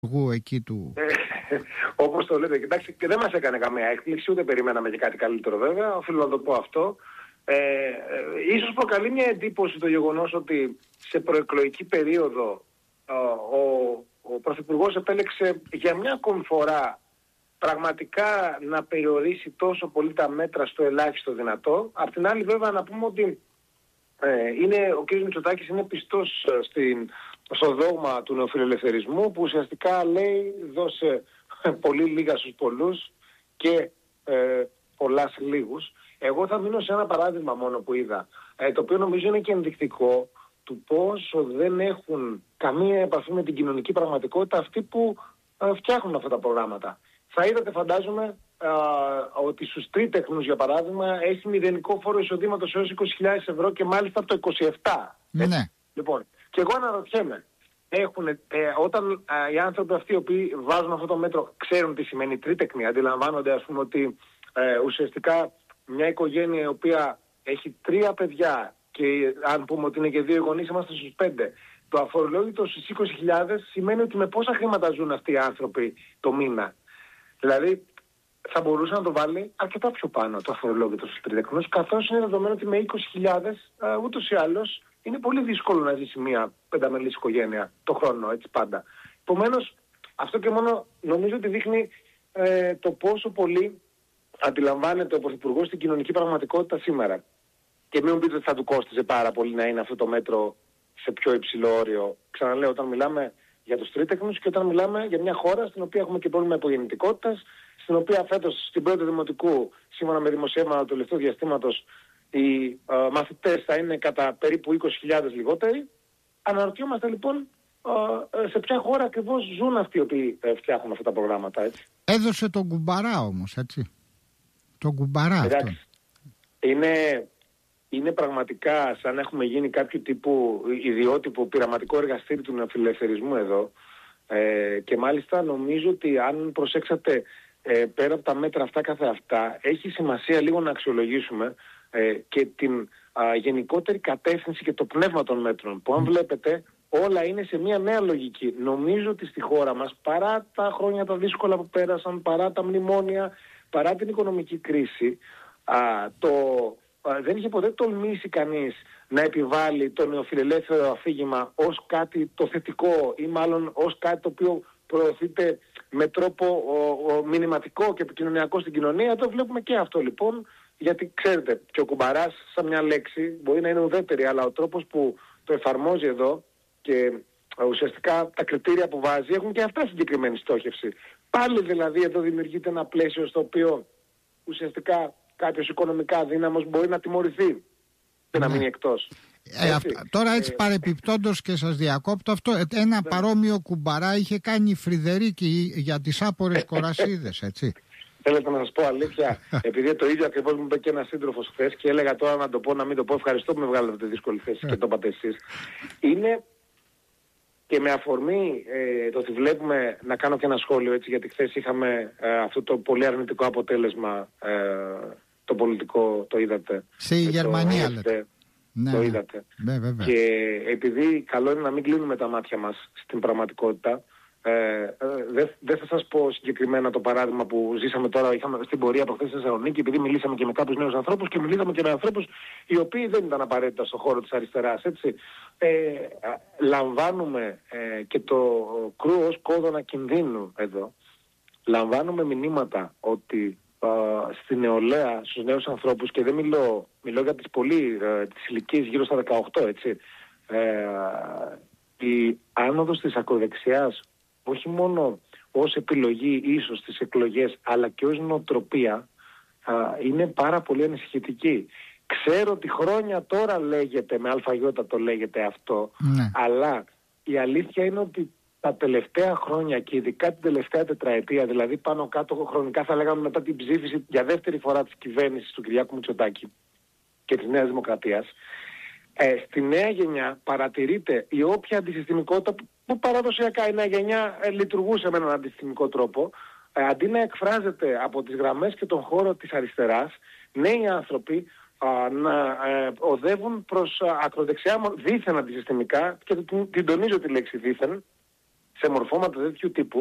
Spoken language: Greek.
εκεί του. Όπως το λέτε, κοιτάξτε, και δεν μας έκανε καμία έκπληξη, ούτε περιμέναμε και κάτι καλύτερο βέβαια, οφείλω να το πω αυτό. Ίσως προκαλεί μια εντύπωση το γεγονός ότι σε προεκλογική περίοδο ο Πρωθυπουργός επέλεξε για μια ακόμη φορά πραγματικά να περιορίσει τόσο πολύ τα μέτρα στο ελάχιστο δυνατό. Απ' την άλλη βέβαια να πούμε ότι ο κ. Μητσοτάκης είναι πιστός στο δόγμα του νεοφιλελευθερισμού, που ουσιαστικά λέει δώσε πολύ λίγα στους πολλούς και πολλά σε λίγους. Εγώ θα μείνω σε ένα παράδειγμα μόνο που είδα, το οποίο νομίζω είναι και ενδεικτικό του πόσο δεν έχουν καμία επαφή με την κοινωνική πραγματικότητα αυτοί που φτιάχνουν αυτά τα προγράμματα. Θα είδατε, φαντάζομαι, ότι στους τρίτεχνους, για παράδειγμα, έχει μηδενικό φόρο εισοδήματος έως 20.000 ευρώ και μάλιστα από το 27. Ναι. Λοιπόν, και εγώ αναρωτιέμαι, όταν οι άνθρωποι αυτοί οι οποίοι βάζουν αυτό το μέτρο ξέρουν τι σημαίνει τρίτεκνη, αντιλαμβάνονται ας πούμε ότι ουσιαστικά μια οικογένεια η οποία έχει 3 παιδιά και αν πούμε ότι είναι και 2 γονείς, είμαστε στους 5. Το αφορολόγητο στις 20.000 σημαίνει ότι με πόσα χρήματα ζουν αυτοί οι άνθρωποι το μήνα. Δηλαδή θα μπορούσε να το βάλει αρκετά πιο πάνω το αφορολόγητο στους τρίτεκνους, καθώς είναι δεδομένο ότι με 20.000 ούτως ή άλλως είναι πολύ δύσκολο να ζήσει μια πενταμελής οικογένεια το χρόνο, έτσι πάντα. Επομένως, αυτό και μόνο νομίζω ότι δείχνει το πόσο πολύ αντιλαμβάνεται ο Πρωθυπουργός την κοινωνική πραγματικότητα σήμερα. Και μην μου πείτε ότι θα του κόστιζε πάρα πολύ να είναι αυτό το μέτρο σε πιο υψηλό όριο. Ξαναλέω, όταν μιλάμε για τους τρίτεκνους και όταν μιλάμε για μια χώρα στην οποία έχουμε και πρόβλημα υπογεννητικότητας, στην οποία φέτος στην πρώτη δημοτικού, σύμφωνα με δημοσίευμα του τελευταίου διαστήματος, οι μαθητές θα είναι κατά περίπου 20.000 λιγότεροι. Αναρωτιόμαστε λοιπόν σε ποια χώρα ακριβώς ζουν αυτοί οι οποίοι φτιάχνουν αυτά τα προγράμματα, έτσι. Έδωσε τον κουμπαρά όμως, έτσι. Τον κουμπαρά αυτό. Είναι πραγματικά σαν να έχουμε γίνει κάποιο τύπου ιδιότυπο πειραματικό εργαστήρι του νεοφιλελευθερισμού εδώ. Και μάλιστα νομίζω ότι αν προσέξατε πέρα από τα μέτρα αυτά καθε αυτά, έχει σημασία λίγο να αξιολογήσουμε και την γενικότερη κατεύθυνση και το πνεύμα των μέτρων, που αν βλέπετε όλα είναι σε μια νέα λογική. Νομίζω ότι στη χώρα μας, παρά τα χρόνια τα δύσκολα που πέρασαν, παρά τα μνημόνια, παρά την οικονομική κρίση, δεν είχε ποτέ τολμήσει κανείς να επιβάλλει το νεοφιλελεύθερο αφήγημα ως κάτι το θετικό ή μάλλον ως κάτι το οποίο προωθείται με τρόπο μηνυματικό και επικοινωνιακό στην κοινωνία. Το βλέπουμε και αυτό λοιπόν, γιατί ξέρετε, και ο κουμπαράς σαν μια λέξη μπορεί να είναι ουδέτερη, αλλά ο τρόπος που το εφαρμόζει εδώ και ουσιαστικά τα κριτήρια που βάζει έχουν και αυτά συγκεκριμένη στόχευση. Πάλι δηλαδή εδώ δημιουργείται ένα πλαίσιο στο οποίο ουσιαστικά κάποιος οικονομικά αδύναμος μπορεί να τιμωρηθεί και να μείνει εκτός. Τώρα έτσι παρεπιπτόντως και σας διακόπτω, αυτό ένα παρόμοιο κουμπαρά είχε κάνει η Φρυδερίκη για τις άπορες κορασίδες, έτσι. Θέλετε να σας πω αλήθεια, επειδή το ίδιο ακριβώς μου είπε και ένας σύντροφος χθες και έλεγα τώρα να το πω, να μην το πω, ευχαριστώ που με βγάλετε τη δύσκολη θέση και το είπατε εσείς. Είναι και με αφορμή το ότι βλέπουμε, να κάνω και ένα σχόλιο έτσι, γιατί χθες είχαμε αυτό το πολύ αρνητικό αποτέλεσμα, το πολιτικό, το είδατε. Σε Γερμανία λέτε. Το είδατε. Ναι, και επειδή καλό είναι να μην κλείνουμε τα μάτια μας στην πραγματικότητα, δεν θα σας πω συγκεκριμένα το παράδειγμα που ζήσαμε τώρα, είχαμε στην πορεία από χθες στη Θεσσαλονίκη, επειδή μιλήσαμε και με κάποιους νέους ανθρώπους και μιλήσαμε και με ανθρώπους οι οποίοι δεν ήταν απαραίτητα στον χώρο της αριστεράς, έτσι. Λαμβάνουμε και το κρούω ως κόδωνα κινδύνου εδώ. Λαμβάνουμε μηνύματα ότι στη νεολαία, στους νέους ανθρώπους, και δεν μιλώ για τις τις ηλικίες γύρω στα 18, έτσι, η άνοδος της ακροδεξιάς όχι μόνο ως επιλογή ίσως στις εκλογές, αλλά και ως νοοτροπία, είναι πάρα πολύ ανησυχητική. Ξέρω ότι χρόνια τώρα λέγεται, με αλφαγιώτα το λέγεται αυτό, αλλά η αλήθεια είναι ότι τα τελευταία χρόνια και ειδικά την τελευταία τετραετία, δηλαδή πάνω κάτω χρονικά θα λέγαμε μετά την ψήφιση για δεύτερη φορά της κυβέρνησης του Κυριάκου Μητσοτάκη και της Νέας Δημοκρατίας, στη νέα γενιά παρατηρείται η όποια αντισυστημικότητα που παραδοσιακά η νέα γενιά λειτουργούσε με έναν αντισυστημικό τρόπο, αντί να εκφράζεται από τις γραμμές και τον χώρο της αριστεράς, νέοι άνθρωποι να οδεύουν προς ακροδεξιά δίθεν αντισυστημικά, και την τονίζω τη λέξη δίθεν, σε μορφώματα τέτοιου τύπου